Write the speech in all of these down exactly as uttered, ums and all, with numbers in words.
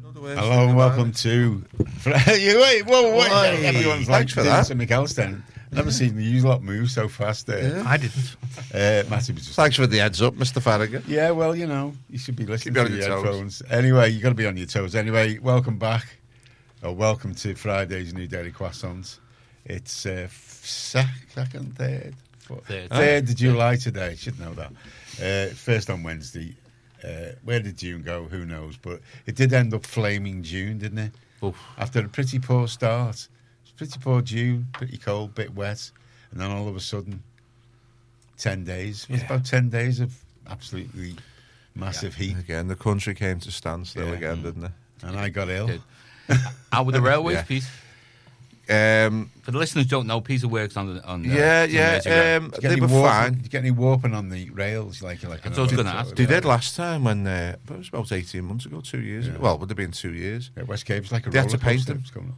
Hello and welcome to. Wait, whoa, wait! Why? Everyone's like Thanks for that. something else. Then never seen you lot move so fast there. Yeah. I didn't. Uh, Matty was just. Thanks for the heads up, Mister Farragut. Yeah, well, you know, you should be listening Keep to on your your toes. headphones. Anyway, you got to be on your toes. Anyway, welcome back, or welcome to Friday's New Daily Croissants. It's uh, sec- second, third, fourth, Third. third of July today. Should know that. Uh, first on Wednesday. Uh, where did June go? Who knows? But it did end up flaming June, didn't it? Oof. After a pretty poor start. It was pretty poor June, pretty cold, bit wet. And then all of a sudden, ten days. It was Yeah. about ten days of absolutely massive heat. Again, the country came to standstill Yeah. again, didn't it? And I got ill. Did. How were the railways, Yeah. Pete? Um, For the listeners who don't know, Peter works on the on. Uh, yeah, some years ago. yeah. Um, Did you get they any were warping- fine. Did you get any warping on the rails? Like, like That's what I was an- gonna ask. They did last time when uh, it was about eighteen months ago, two years Yeah. ago. Well, it would have been two years. Yeah, West Cape's like a They had roller to paint coaster. them. It's coming up.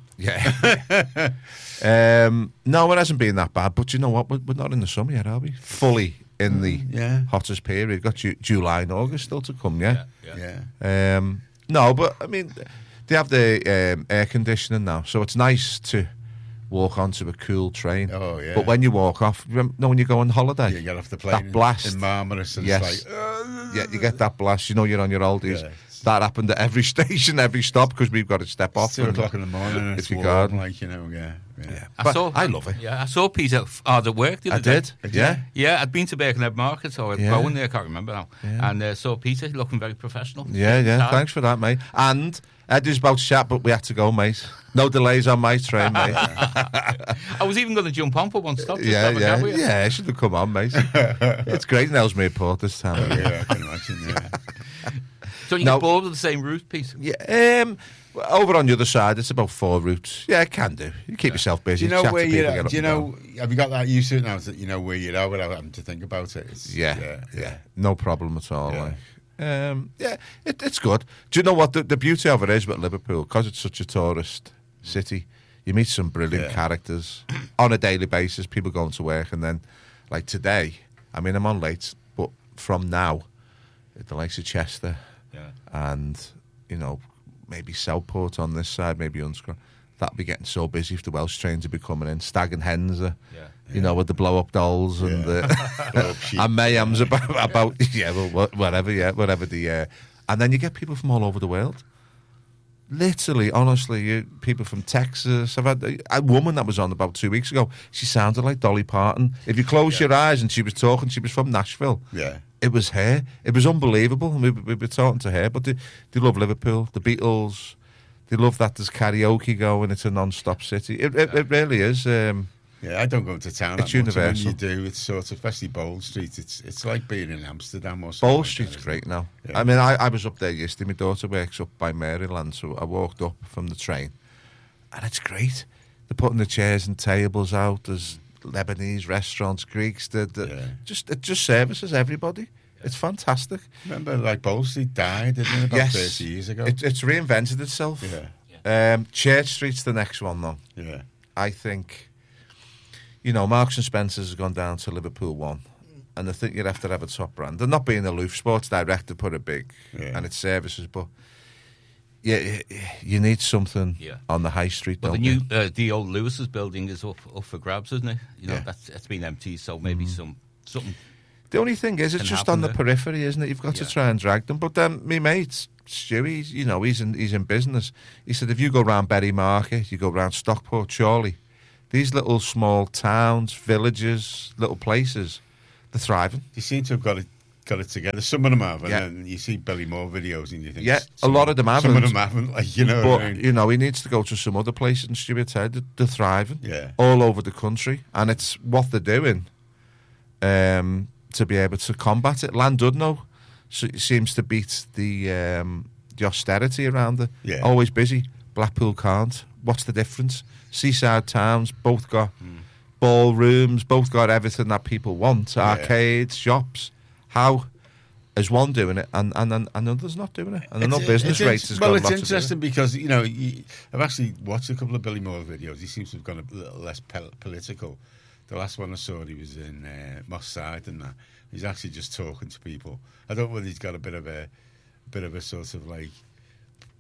Yeah. um, no, it hasn't been that bad. But you know what? We're, we're not in the summer yet, are we? Fully in the Yeah. hottest period. We've got Ju- July and August still to come, yeah? Yeah, yeah. Yeah. Um, no, but I mean, they have the um, air conditioning now, so it's nice to walk onto a cool train. Oh, yeah. But when you walk off, you know when you go on holiday, Yeah, you get off the plane that in- blast. in Marmaris and Yes. it's like, uh, yeah, you get that blast. You know you're on your oldies. Yeah. That happened at every station, every stop, because we've got to step off. it's two and- o'clock in the morning and It's it's your warm, garden. like, you know, yeah. Yeah. Yeah. I But saw. I love it. Yeah, I saw Peter f- hard at work the I other day. did. Yeah. Yeah, I'd been to Birkenhead Market, so I was Yeah. going there. I can't remember now. Yeah. And uh, saw Peter looking very professional. Yeah, yeah. Tired. Thanks for that, mate. And Eddie's about to chat, but we had to go, mate. No delays on my train, mate. I was even going to jump on for one stop. Just yeah, have a yeah, chat with you. yeah. Should have come on, mate. It's great in Ellesmere Port this time. Yeah, I can imagine, yeah. Don't you No. get bored of the same route, Pete? Yeah, um, over on the other side, it's about four routes. Yeah, it can do. You keep yourself busy. Do you know chat where to people, you get up Do you and know, down. have you got that used to it now that you know where you are without having to think about it? It's, Yeah, yeah, yeah, no problem at all. Yeah. Like. Um, yeah, it, it's good. Do you know what the, the beauty of it is with Liverpool? Because it's such a tourist city, you meet some brilliant Yeah. characters on a daily basis. People going to work, and then like today, I mean, I'm on late, but from now, at the likes of Chester, Yeah. and you know maybe Southport on this side, maybe Unscrew, that'll be getting so busy if the Welsh trains will be coming in. Stag and Hens are, Yeah. you know, with the blow up dolls and Yeah. the Blow up sheep. and mayhems about about yeah, well, wha- whatever, yeah, whatever the, uh, and then you get people from all over the world. Literally, honestly, you, people from Texas. I've had a, a woman that was on about two weeks ago. She sounded like Dolly Parton. If you close your eyes and she was talking, she was from Nashville. Yeah. It was her. It was unbelievable. And we, we were talking to her, but they, they love Liverpool, the Beatles. They love that there's karaoke going. It's a non-stop city. It, it, it really is. Um, Yeah, I don't go into town It's that much. and universal. When you do, it's sort of, especially Bold Street, it's it's like being in Amsterdam or something. Bowl like Street's that, isn't great it? now. Yeah. I mean, I, I was up there yesterday. My daughter works up by Maryland, so I walked up from the train, and it's great. They're putting the chairs and tables out. There's Lebanese restaurants, Greeks. The, the, Yeah. just it just services everybody. It's fantastic. Remember, like Bold Street died, didn't it, about yes, thirty years ago? It, it's reinvented itself. yeah, Um, Church Street's the next one, though. yeah. I think, you know, Marks and Spencer's has gone down to Liverpool one, and I think you'd have to have a top brand. They're not being aloof. Sports Direct to put it big, Yeah. and its services, but yeah, you need something Yeah. on the high street. Well, the don't new, you? uh, the old Lewis's building is up, up for grabs, isn't it? You know, Yeah. that's it's been empty, so maybe some something. The only thing is, it's can just happen on the there. periphery, isn't it? You've got Yeah. to try and drag them. But then, me mate Stu, he's, you know, he's in he's in business. He said, if you go round Berry Market, you go round Stockport, Chorley, these little small towns, villages, little places, they're thriving. They seem to have got it got it together. Some of them have, and Yeah. then you see Billy Moore videos, and you think, Yeah, a some lot of them Some of haven't. them haven't, like you know. what I But mean? you know, he needs to go to some other places. And Stuart said they're, they're thriving, Yeah. all over the country, and it's what they're doing um, to be able to combat it. Landudno s- seems to beat the um, the austerity around it. Yeah. Always busy. Blackpool can't. What's the difference? Seaside towns both got ballrooms, both got everything that people want. Arcades, shops. How is one doing it and and and another's not doing it? And I know It's- business it's- rates has well, got it's lots to do with it. interesting because you know you, I've actually watched a couple of Billy Moore videos. He seems to have gone a little less pol- political. The last one I saw, he was in uh, Moss Side, and that he's actually just talking to people. I don't know whether he's got a bit of a, bit of a sort of like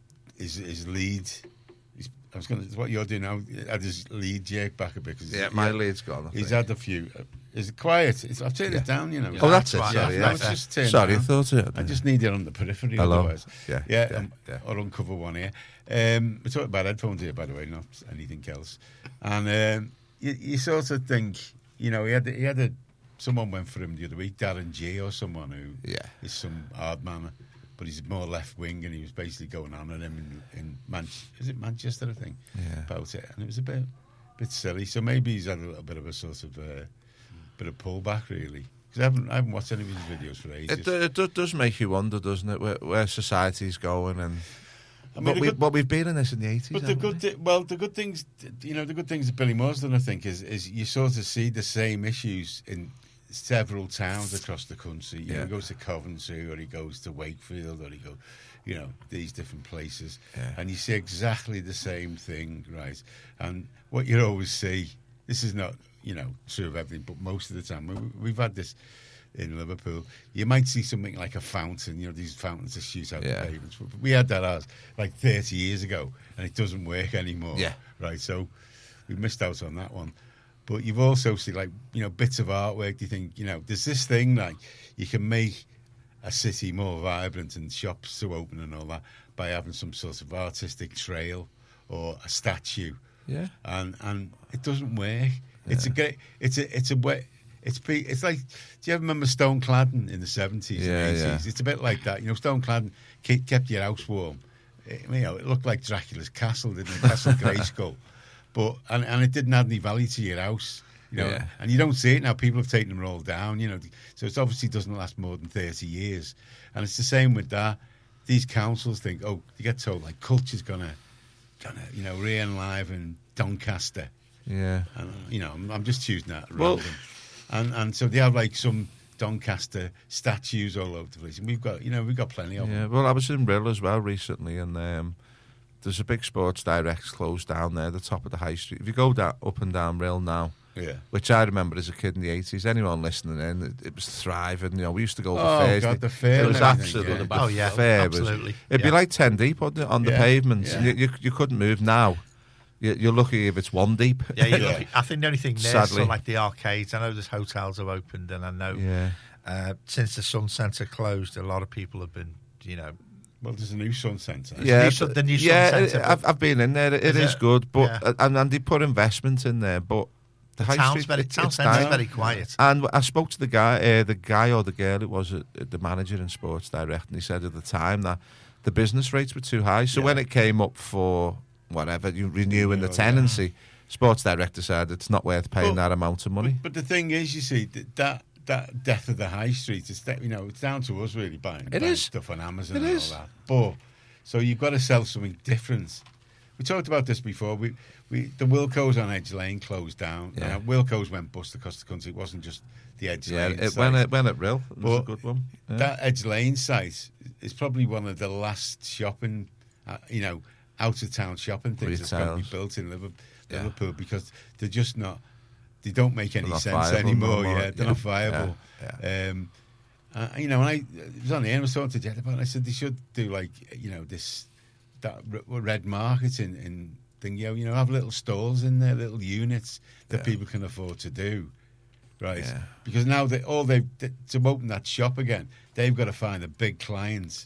his his lead. He's, I was going to what you're doing now. Had his lead jerk back a bit. Cause Yeah, my lead's gone. I He's think. had a few. Uh, is it quiet? It's, I've turned Yeah. it down. You know. Oh, that's it. Right, Sorry, yeah, No, yeah. it's just turned Sorry, I down. thought it. I just need it on the periphery. Hello. Otherwise. Yeah, Yeah. yeah, um, yeah. Or uncover one here. Um, we're talking about headphones here, by the way, not anything else. And um, you, you sort of think, you know, he had he had a someone went for him the other week, Darren G or someone who Yeah. is some hard man, but he's more left wing, and he was basically going on at him in, in Man- is it Manchester, I think, Yeah. about it, and it was a bit bit silly. So maybe he's had a little bit of a sort of uh, bit of pullback, really. Because I haven't I haven't watched any of his videos for ages. It, do- it do- does make you wonder, doesn't it, where, where society's going, and I mean, but, the we, good- but we've been in this in the eighties. But the good, thi- well, the good things, you know, the good things that Billy Moore's done, I think, is is you sort of see the same issues in several towns across the country. You know, Yeah. he goes to Coventry, or he goes to Wakefield, or he go, you know, these different places, Yeah. and you see exactly the same thing, right? And what you always see, this is not, you know, true of everything, but most of the time, we, we've had this in Liverpool. You might see something like a fountain, you know, these fountains that shoot out Yeah. the pavements. We had that ours like thirty years ago, and it doesn't work anymore. Yeah. Right, so we missed out on that one. But you've also seen, like, you know, bits of artwork. Do you think, you know, there's this thing, like, you can make a city more vibrant and shops to open and all that by having some sort of artistic trail or a statue. Yeah. And and it doesn't work. It's a great, it's a, it's a way, it's pre, it's like, do you ever remember Stone Cladden in the seventies Yeah, and eighties? yeah. It's a bit like that. You know, Stone Cladden ke- kept your house warm. It, you know, it looked like Dracula's castle, didn't it? Castle Grayskull. But, and, and it didn't add any value to your house. You know, Yeah. and you don't see it now. People have taken them all down, you know. So it obviously doesn't last more than thirty years. And it's the same with that. These councils think, oh, you get told, like, culture's going to, gonna, you know, re-enliven Doncaster. Yeah. And, you know, I'm, I'm just choosing that at Well- random. And, and so they have, like, some Doncaster statues all over the place. And we've got, you know, we've got plenty of Yeah, them. well, I was in Rill as well recently, and um, there's a big Sports Direct closed down there, the top of the high street. If you go down, up and down Rill now, Yeah. which I remember as a kid in the eighties, anyone listening in, it, it was thriving. You know, we used to go to Oh, fairs. God, the fair It was and everything, absolutely yeah. Oh, yeah, the fair was- absolutely. it'd be Yeah. like ten deep on the, on the Yeah, pavements. yeah. You, you, you couldn't move now. You, you're lucky if it's one deep. Yeah, you Yeah. look, I think the only thing there is Sadly. sort of like the arcades. I know there's hotels have opened, and I know Yeah. uh, since the Sun Centre closed, a lot of people have been, you know, Well, there's a new Sun Centre. Yeah, new Sun- the new Sun yeah, Centre, I've, I've been in there. It Is is it? good, but Yeah. and, and they put investment in there, but the, high town's street, very, it- town it's centre's dying. very quiet. And I spoke to the guy, uh, the guy or the girl, it was uh, the manager in Sports Direct, and he said at the time that the business rates were too high. So Yeah. when it came up for whatever you renewing the Renewal, tenancy, Sports Direct decided it's not worth paying But- that amount of money. But, but the thing is, you see, th- that that death of the high street, it's that, you know, it's down to us really buying, It buying is. stuff on Amazon It and is. all that. But so you've got to sell something different. We talked about this before. We we the Wilco's on Edge Lane closed down. Yeah. Now, Wilco's went bust across the country. It wasn't just the Edge yeah, Lane. it, site. when it when it real, it was a But good one. Yeah. That Edge Lane site is probably one of the last shopping, uh, you know, out of town shopping things that's going to be Retails. built in Liverpool, Yeah. Liverpool because they're just not. They don't make any They're not sense viable anymore. no more, Yeah, they're yeah. not viable. Yeah, Um, uh, you know, and I it was on the air. I was talking to Jed about it. I said they should do like you know this that r- red market in in thing. You know, you know, have little stalls in there, little units that Yeah. people can afford to do. Right, Yeah. because now they all they to open that shop again, they've got to find a big client.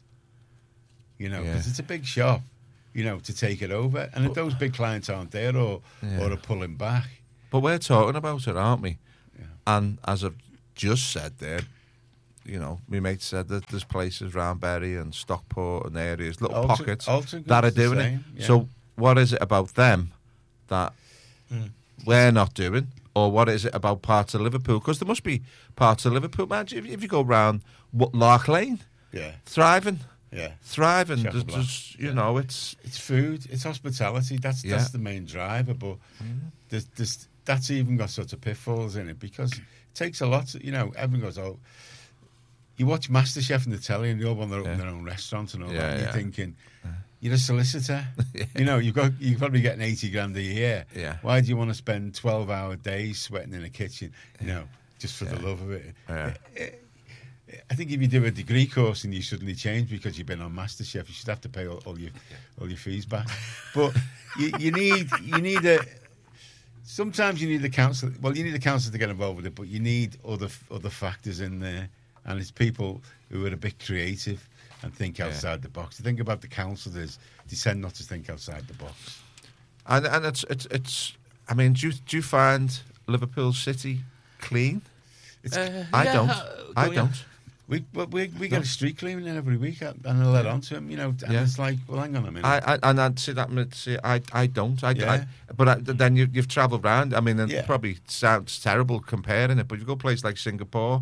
You know, because Yeah. it's a big shop. You know, to take it over, and if those big clients aren't there or Yeah. or are pulling back, But we're talking about it, aren't we? Yeah. And as I've just said there, you know, my mate said that there's places around Bury and Stockport and areas, little Alton- pockets Alton that are Good's the doing same, it. yeah. So what is it about them that Mm. we're not doing? Or what is it about parts of Liverpool? Because there must be parts of Liverpool, man. If, if you go round what, Lark Lane, yeah, thriving, yeah. thriving. There's, Chock-a-block. there's, you know, it's It's food, it's hospitality. That's Yeah. that's the main driver. But there's, there's, that's even got sort of pitfalls in it because it takes a lot. To, you know, everyone goes, "Oh, you watch MasterChef in the telly, and they all want to open Yeah. their own restaurant and all Yeah, that." And yeah. you're thinking, you're a solicitor. You know, you've got you're probably getting eighty grand a year. Yeah. Why do you want to spend twelve hour days sweating in a kitchen? You know, just for the Yeah. love of it. Yeah. It- I think if you do a degree course and you suddenly change because you've been on MasterChef, you should have to pay all, all your all your fees back. But you, you need you need a. Sometimes you need the council. Well, you need the council to get involved with it, but you need other other factors in there, and it's people who are a bit creative and think outside the box. The thing about the council is they tend not to think outside the box. And and it's it's it's. I mean, do you, do you find Liverpool City clean? It's, Uh, I yeah, don't. uh, I don't you? don't. we well, we we get a street cleaning every week, and I let on to him, you know. And Yeah. it's like, well, hang on a minute. I, I and I'd say that I'd say I I don't. I, Yeah. I but I, then you, you've travelled around. I mean, it Yeah. probably sounds terrible comparing it, but you go to a place like Singapore,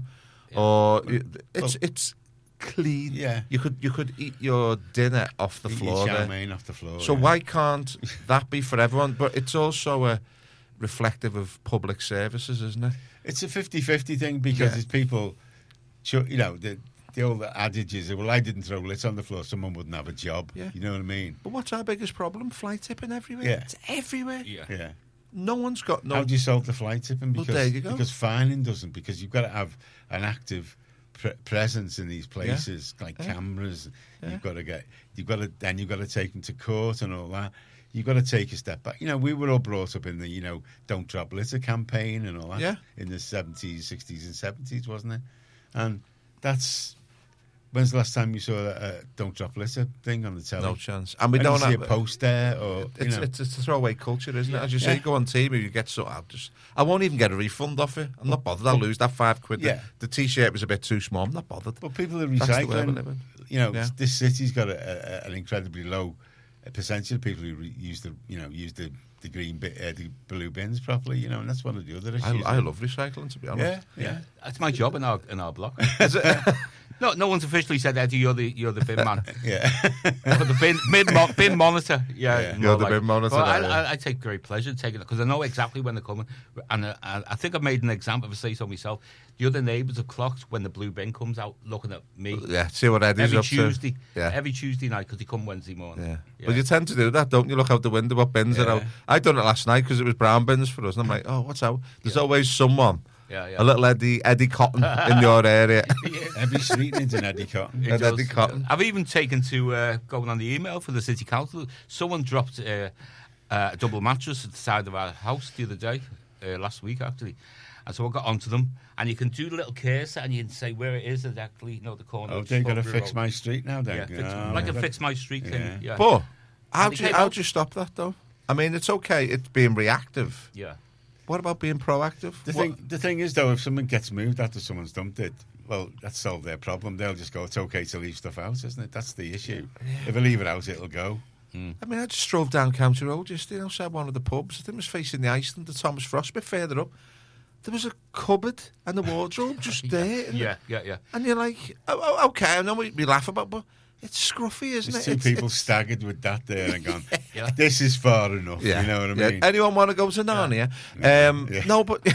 or you- it's well- it's clean. Yeah. you could you could eat your dinner off the Eat floor your chow there. mein off the floor. So yeah. why can't that be for everyone? But it's also a reflective of public services, isn't it? It's a fifty-fifty thing because Yeah. it's people, chu- you know, the the old adage is, well, I didn't throw lit on the floor, someone wouldn't have a job. Yeah. You know what I mean? But what's our biggest problem? Fly tipping everywhere. Yeah. It's everywhere. Yeah. Yeah. No one's got no. How do you solve the fly tipping? Well, Because there you go. because fining doesn't. Because you've got to have an active pre- presence in these places, like Yeah. cameras. Yeah. You've got to get. You've got to then you've got to take them to court and all that. You've got to take a step back. You know, we were all brought up in the you know don't drop litter campaign and all that. Yeah. In the seventies, sixties, and seventies, wasn't it? And that's. When's the last time you saw that uh, "Don't Drop Litter" thing on the telly? No chance. And we I didn't don't see have a post there, or you It's, know. it's, it's a throwaway culture, isn't it? As you say, Yeah. you go on T V, you get so. I'll just, I won't even get a refund off it. I'm not bothered. I'll lose that five quid. Yeah. The, the t-shirt was a bit too small. I'm not bothered. But people are That's the way we recycling. live in. You know, Yeah. this city's got a, a, an incredibly low percentage of people who re- use the, you know, use the, the green, bi- uh, the blue bins properly. You know, and that's one of the other I, issues. I love recycling, to be honest. Yeah, yeah. That's my job in our in our block. Is it? No, no one's officially said, Eddie, you're the you're the bin man. Yeah. But the bin bin, mo- bin monitor. Yeah, Yeah. more You're the bin monitor But I, there, yeah. I, I take great pleasure in taking it because I know exactly when they're coming, and uh, I, I think I've made an example of a say so myself. The other neighbours have clocked when the blue bin comes out, looking at me. Yeah, see what Eddie's Every up Tuesday, to. Yeah. every Tuesday night because they come Wednesday morning. Yeah. Yeah. But you tend to do that, don't you? Look out the window, what bins are Yeah. out. I done it last night because it was brown bins for us. And I'm like, oh, what's out? There's always someone, Yeah, yeah. a little Eddie Eddie Cotton in your area. Every street needs an Eddie Cotton. It And does. Eddie Cotton. I've even taken to uh, going on the email for the city council. Someone dropped uh, uh, a double mattress at the side of our house the other day, uh, last week actually. And so I got onto them, and you can do the little cursor, and you can say where it is exactly, you know, the corner. Oh, of they got to Strawberry fix Road. my street now, then. Yeah, fix, Oh, like a but- fix my street thing. Yeah. Yeah, But how they do you, came how out- do you stop that, though? I mean, it's okay, it's being reactive. yeah. What about being proactive? The What- thing, the thing is, though, if someone gets moved after someone's dumped it, well, that's solved their problem. They'll just go, it's okay to leave stuff out, isn't it? That's the issue. If I leave it out, it'll go. I mean, I just drove down County Road yesterday outside one of the pubs. I think it was facing the Iceland, the Thomas Frost, a bit further up. There was a cupboard and a wardrobe just there. and- Yeah, yeah, yeah. And you're like, oh, oh, okay, I know what we laugh about, but it's scruffy, isn't There's it? two It's- people it's- staggered with that there and gone, Yeah. this is far enough. Yeah. You know what I Yeah. mean? Anyone want to go to Narnia? Um, Yeah. No, but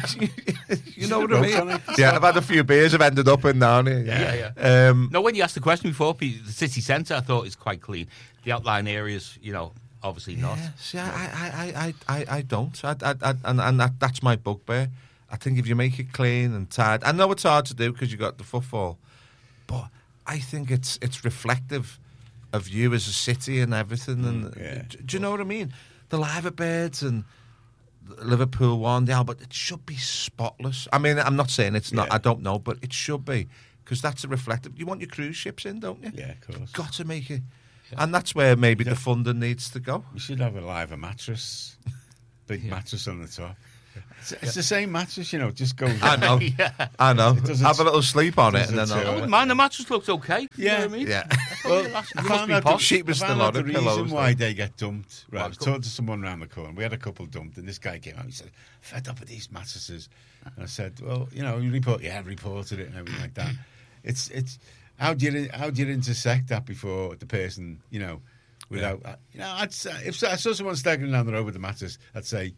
you know what I Vote on mean? it. Yeah, I've had a few beers, I've ended up in Narnia. Yeah, yeah. Um, No, when you asked the question before, Pete, the city centre I thought is quite clean. The outlying areas, you know, obviously not. Yeah, see, I, I, I, I, I, I don't. I, I, I, and and that, that's my bugbear. I think if you make it clean and tidy, I know it's hard to do because you got the footfall, but I think it's it's reflective of you as a city and everything. And yeah. do, do you know what I mean? The liver beds and Liverpool one, yeah, but it should be spotless. I mean, I'm not saying it's not. Yeah. I don't know, but it should be because that's a reflective. You want your cruise ships in, don't you? Yeah, of course. Got to make it. And that's where maybe the funding needs to go. We should have a live a mattress. Big mattress on the top. It's, it's the same mattress, you know, it just goes I know. Yeah. I know. doesn't- Have a little sleep on it, and doesn't then turn I'll, I wouldn't mind. The mattress looks okay. You Yeah. know what I mean? yeah. Well, It must- I it must found be out posh. the, Cheapest I a found lot out the of reason pillows, why though. they get dumped. Right, I Well, was talking to someone around the corner. We had a couple dumped, and this guy came out. He said, "Fed up with these mattresses." And I said, "Well, you know, you report, yeah, I reported it and everything like that. It's it's how do you how do you intersect that before the person, you know, without uh, you know, I'd say, if I saw someone staggering down the road with the mattress, I'd say."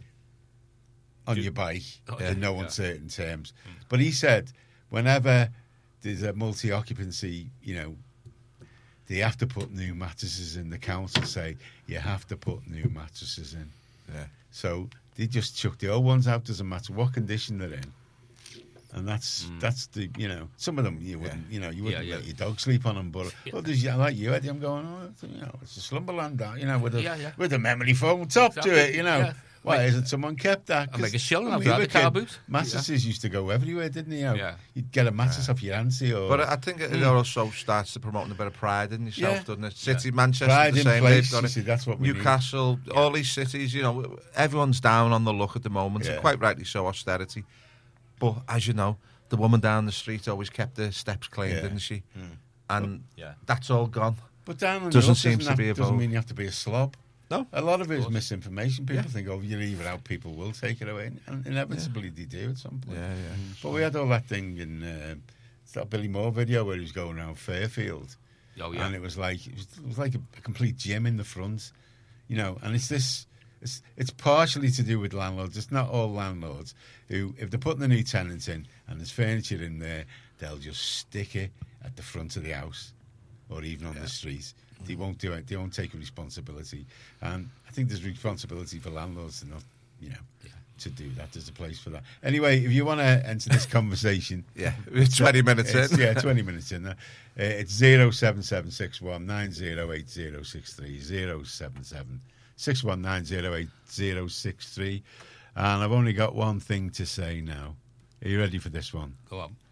On your bike, Yeah. in no Yeah. uncertain terms. But he said, whenever there's a multi-occupancy, you know, they have to put new mattresses in. The council say you have to put new mattresses in. Yeah. So they just chuck the old ones out. Doesn't matter what condition they're in. And that's that's the you know some of them you wouldn't you know you wouldn't Yeah, yeah. let your dog sleep on them, but Yeah. others yeah, like you Eddie, I'm going oh it's, you know it's a Slumberland down you know with a Yeah, yeah. with a memory foam top Exactly, to it you know yeah. why Like- hasn't someone kept that? I'll make a 'Cause shilling when out we of that, were the car kid, boot. Mastises used to go everywhere, didn't they? You know? Yeah. You'd get a Mastis off your auntie or But I think it also starts to promote a bit of pride in yourself, Yeah. doesn't it? City, Manchester, Pride the in same. place, They've got you it. see, that's what we need. Newcastle, all these cities, you know, everyone's down on the luck at the moment, Yeah. and quite rightly so, austerity. But as you know, the woman down the street always kept her steps clean, Yeah. didn't she? And Yeah. that's all gone. But down on Doesn't the luck seem doesn't to have- be a doesn't vote. mean you have to be a slob. No. A lot of it is misinformation. People Yeah. think, oh, you leave it out, people will take it away. And inevitably they do at some point. Yeah, yeah. But we had all that thing in uh, it's that Billy Moore video where he was going around Fairfield. Oh, yeah. And it was like it was, it was like a, a complete gym in the front. You know, and it's this it's it's partially to do with landlords. It's not all landlords who, if they're putting a new tenant in and there's furniture in there, they'll just stick it at the front of the house or even on the street. They won't do it. They won't take responsibility. And I think there's responsibility for landlords to not, you know, to do that. There's a place for that. Anyway, if you want to enter this conversation, Yeah, it's twenty minutes it's, in. yeah, twenty minutes in there. Uh, it's zero seven seven six one nine zero eight zero six three zero seven seven six one nine zero eight zero six three. And I've only got one thing to say now. Are you ready for this one? Go on.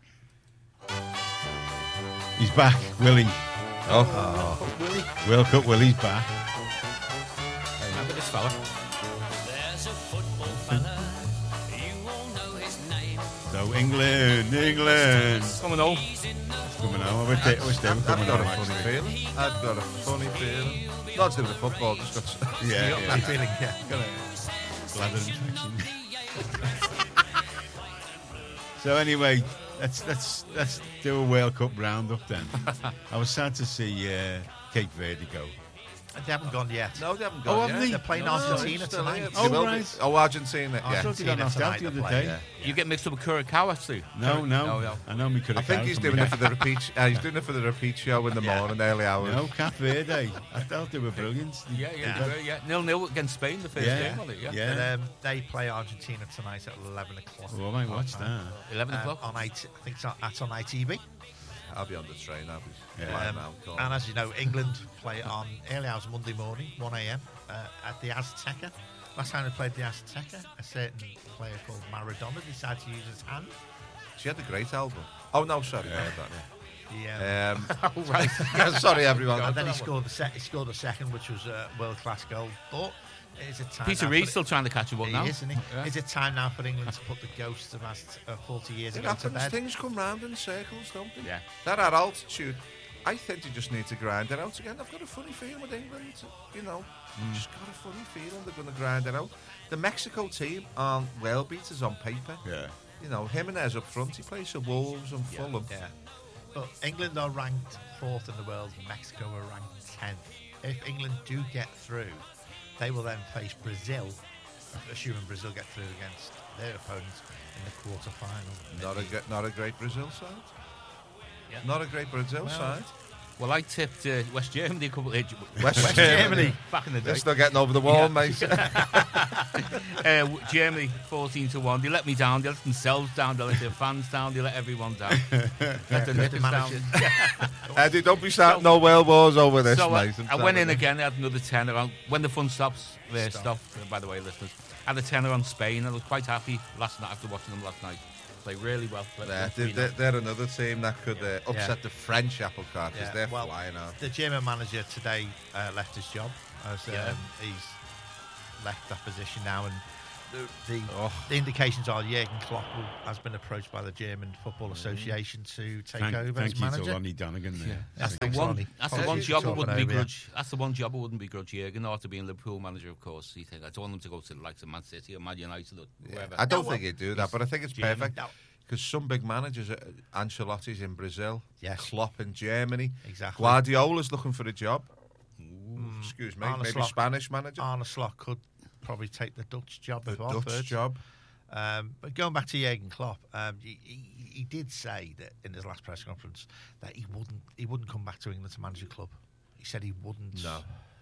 He's back, Willie. Oh, Willie. World Cup Willie's back. Remember this fella? There's a football fella, you all know his name. So England, England. Coming home. Coming home. I wish they, I wish they were I've coming got a home, funny actually. feeling. I've got a funny feeling. Not to do with the football, just got. Yeah, My yeah. feeling, yeah. Got a bladder infection. So anyway, let's let's let's do a World Cup roundup then. I was sad to see uh, Cape Verde go. They haven't gone yet. No, they haven't Oh, gone haven't yet. they? They're playing No, Argentina it's still tonight. here. Oh, They will be. right. Oh, Argentina. I Yeah. thought he got knocked tonight out the they're other playing, day. yeah. You get mixed up with Curacao, actually. No, no, No, no. I know me could I have. think he's doing it for the repeat. Uh, he's doing it for the repeat show in the morning, early hours. No, Cape Verde. I thought they were brilliant. Yeah, yeah, Yeah. yeah. yeah. Nil nil against Spain, the first Yeah, game, wasn't it? Yeah. yeah. And, um, they play Argentina tonight at eleven o'clock. Well, I might watch that. Eleven Um, o'clock. on I T, I think it's on, that's on I T V. I'll be on the train. I'll be Yeah. flying Um, out. Go on. and as you know, England play on early hours Monday morning, one a.m. Uh, at the Azteca. Last time they played the Azteca, a certain player called Maradona decided to use his hand. She had a great album. Oh no, sorry, yeah. Yeah. Um, Oh, right. sorry, everyone. and then he scored the se- he scored a second, which was a world class goal. But is it time? Peter now Reid's for still trying to catch him up He now. is, isn't he? Yeah. Is it time now for England to put the ghosts of Az- uh, forty years It ago to happens. bed? Things come round in circles, don't they? Yeah. That at altitude, I think they just need to grind it out again. I've got a funny feeling with England. You know, just got a funny feeling they're going to grind it out. The Mexico team aren't well beaters on paper. Yeah. You know, Jimenez up front, he plays for Wolves and Fulham. Yeah. But England are ranked fourth in the world, Mexico are ranked tenth. If England do get through, they will then face Brazil, assuming Brazil get through against their opponents in the quarter final. Not a ge- not a great Brazil side. Yeah. Not a great Brazil Well, side. Well, I tipped uh, West Germany a couple of West, West Germany. back in the day. They're still getting over the wall, Yeah. mate. Uh, w- Germany fourteen to one. They let me down. They let themselves down. They let their fans down. They let everyone down. Let the knickers down. managers. Eddie, don't be starting no world wars over this, So uh, mate. I'm I went telling in you. again. I had another tenner on. When the fun stops, uh, Stop. stop. uh, By the way, listeners, I had a tenner on Spain. I was quite happy last night after watching them last night. Play really well. Let- Yeah, let they're, three they're, nil. they're another team that could uh, upset Yeah. the French apple cart because Yeah, they're well, flying out. The German manager today uh, left his job as um, Yeah. he's left that position now, and the the, Oh. the indications are Jurgen Klopp will, has been approached by the German Football Association to take Thank, over thank as you manager. to Lonnie Donegan there. That's the Thanks, one. Lonnie. That's the Oh, one he's job I talking wouldn't over you. begrudge. That's the one job I wouldn't begrudge Jurgen or to being Liverpool manager, of course. You think I don't want them to go to the likes of Man City or Man United or whoever. I don't No, think he'd do that, but I think it's German. perfect No. because some big managers, uh, Ancelotti's in Brazil, Yes. Klopp in Germany, Exactly. Guardiola's looking for a job. Excuse me, Arne maybe Slot. Spanish manager, Arne Slot could probably take the Dutch job the if Dutch offered. job. Um, but going back to Jurgen Klopp, um, he, he, he did say that in his last press conference that he wouldn't he wouldn't come back to England to manage a club. He said he wouldn't. No.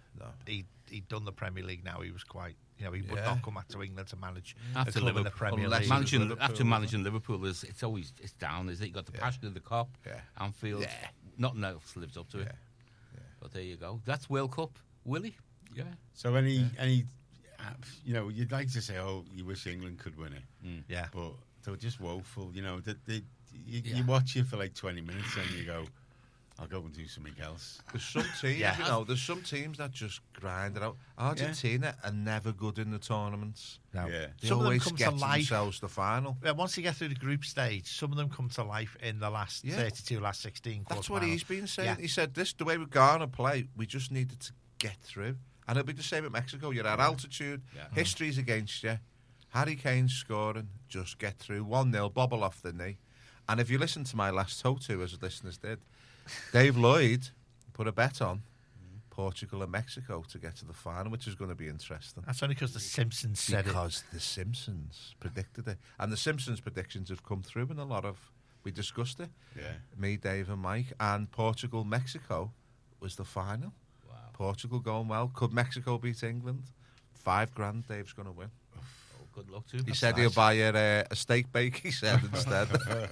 No. he he'd done the Premier League. Now he was quite, you know, he would Yeah. not come back to England to manage After a club in the Liverpool. Premier Unless League. he was Managing, Liverpool, after managing Liverpool, is it's always it's down, is it? You got the Yeah. passion of the Kop, Yeah. Anfield. Yeah. Nothing else lives up to it. Yeah. But there you go. That's World Cup, Willie. Yeah. So any any, uh, you know, you'd like to say, oh, you wish England could win it, Yeah. but they're just woeful. You know, they, they, you, Yeah. you watch it for like twenty minutes and you go, I'll go and do something else. There's some teams, Yeah. you know, there's some teams that just grind it out. Argentina are never good in the tournaments. No. Yeah. They Some of them always come get to to life. themselves to the final. Yeah, once you get through the group stage, some of them come to life in the last Yeah. thirty-two, last sixteen. That's what quarterfinals. he's been saying. Yeah. He said this, the way we're going to play, we just needed to get through. And it'll be the same at Mexico. You're at altitude, Yeah. history's against you. Harry Kane's scoring, just get through. one nil, bobble off the knee. And if you listen to my last Toto, as listeners did, Dave Lloyd put a bet on Portugal and Mexico to get to the final, which is going to be interesting. That's only because the Simpsons said it. Because the Simpsons predicted it. And the Simpsons predictions have come through in a lot of... We discussed it. Yeah. Me, Dave and Mike. And Portugal, Mexico was the final. Wow. Portugal going well. Could Mexico beat England? Five grand Dave's going to win. Oh, good luck to He him. said he'll buy a, uh, a steak bake, he said, instead.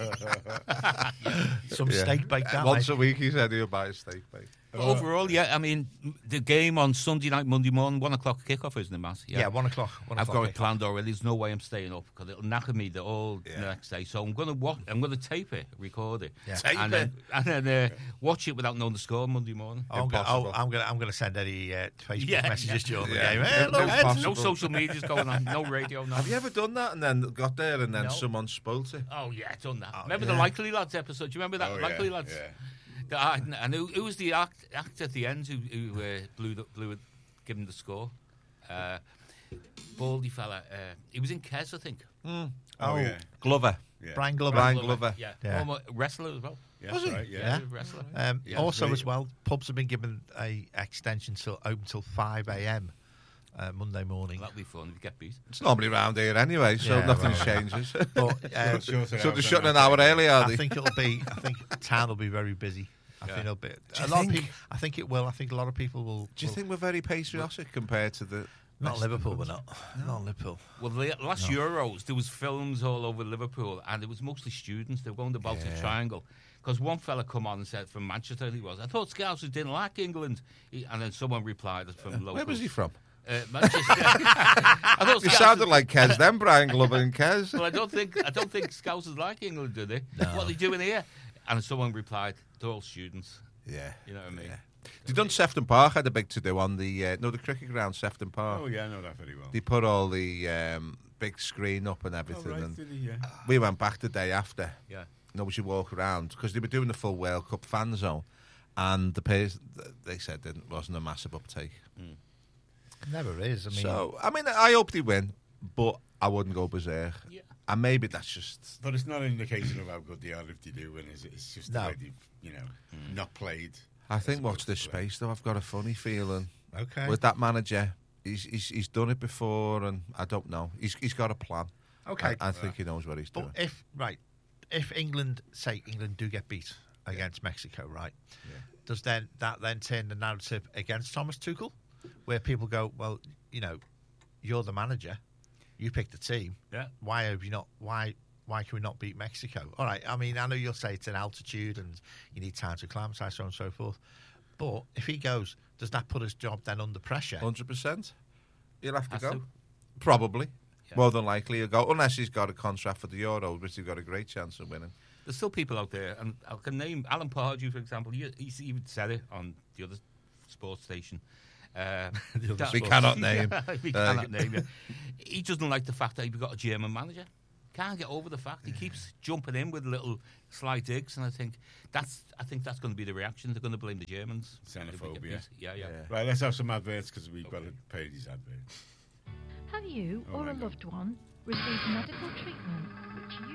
Some Yeah. steak bake that, Once mate. a week he said he'll buy a steak bake. But overall, yeah, I mean, the game on Sunday night, Monday morning, one o'clock kickoff, isn't it, Matt? Yeah, one o'clock. One I've o'clock got it kickoff. planned already. There's no way I'm staying up because it'll knacker me the whole Yeah. next day. So I'm going to watch. I'm going to tape it, record it, Yeah. Tape and then and then uh, watch it without knowing the score Monday morning. Oh, I'm gonna, oh, Impossible. I'm going to I'm going to send any uh, Facebook Yeah, messages yeah. during the Yeah. game. Hey, No look, Ed. possible. No social media's going on. No radio. No. Have you ever done that and then got there and then No. someone spoilt it? Oh yeah, done that. Oh, remember yeah. the Likely Lads episode? Do you remember that Oh, Likely yeah, Lads? yeah. The- uh, and who, who was the act, act at the end who, who uh, blew the, blew it, give him the score? Uh, baldy fella. Uh, he was in Kes, I think. Oh, Oh, yeah. Glover. Yeah. Brian Glover. Brian Glover. Yeah. Yeah. Former wrestler as well. Yeah, Was that's he? right, yeah. Yeah. Wrestler. Um, Yeah, also, great. as well, pubs have been given a extension till open till five a.m. Uh, Monday morning. That'll be fun if you get beat. It's normally round here anyway, so Yeah, nothing well, changes. But uh, Short- shorter so they're hours shutting than an hour that. early, are I they? think it'll be. I think town will be very busy. I Yeah. think it'll be. you A lot of think? people. I think it will. I think a lot of people will. Do you will- think we're very patriotic compared to the... Not rest of Liverpool, the we're not. Not Liverpool. Well, the last Euros, there was films all over Liverpool, and it was mostly students. They were going to the Baltic Yeah. Triangle. Because one fella come on and said, from Manchester he was, I thought Scousers didn't like England. He, and then someone replied from local. Where was he from? Uh, Manchester. I thought You Scousers- sounded like Kez then, Brian Glover and Kez. Well, I don't think I don't think Scousers like England, do they? What are they doing here? And someone replied, they're all students. Yeah. You know what I mean? They done Sefton Park had a big to do on the uh, no the cricket ground Sefton Park. Oh, yeah, I know that very well. They put all the um, big screen up and Oh, everything, right, and did he? Yeah. we went back the day after. Yeah. Nobody should walk around because they were doing the full World Cup fan zone, and the players they said there wasn't a massive uptake. Never is. I mean, so I mean, I hope they win, but I wouldn't go berserk. Yeah. And maybe that's just But it's not an indication of how good they are if they do win, is it? It's just No. the way they've, you know, not played. I think as watch opposed this to play. space though. I've got a funny feeling okay. with that manager. He's, he's he's done it before, and I don't know. He's he's got a plan. Okay. I, I think he knows what he's doing. But if right, if England say England do get beat against Mexico, right? Does then that then turn the narrative against Thomas Tuchel, where people go, well, you know, you're the manager, you picked the team. Yeah. Why have you not? Why why can we not beat Mexico? All right. I mean, I know you'll say it's an altitude and you need time to acclimatise, so on and so forth. But if he goes, does that put his job then under pressure? Hundred percent. He'll have to Has go. to. Probably. Yeah. More than likely he'll go, unless he's got a contract for the Euros, which he's got a great chance of winning. There's still people out there, and I can name Alan Pardew, for example. He, he's even said it on the other sports station. Uh, The other that- We cannot name. Yeah, we Uh, cannot name. Yeah. He doesn't like the fact that we've got a German manager. Can't get over the fact he keeps jumping in with little sly digs, and I think that's I think that's going to be the reaction. They're going to blame the Germans. Xenophobia. Yeah, yeah. Yeah. Right, let's have some adverts because we've got to pay these adverts. Have you Oh or my a God. loved one received medical treatment which you